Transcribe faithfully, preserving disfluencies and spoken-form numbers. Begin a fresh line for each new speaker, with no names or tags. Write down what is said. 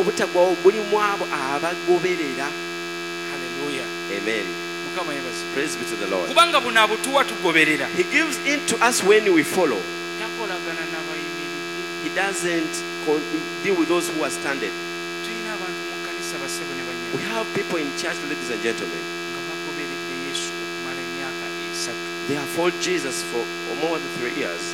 obutagwawo buli mu abo abagoberera.
Hallelujah.
Amen.
Mukama yebazi.
Praise be to the Lord.
Kubanga buno abutuwa tugoberera.
He gives in to us when we follow.
Takolagana n'abayimiridde.
He doesn't con- deal with those who are standing.
Tulina abantu mu kkanisa basebo ne banyama.
We have people in church, ladies and gentlemen.
Nga bagoberedde Yesu okumala emyaka esatu.
They have followed Jesus for more than three years.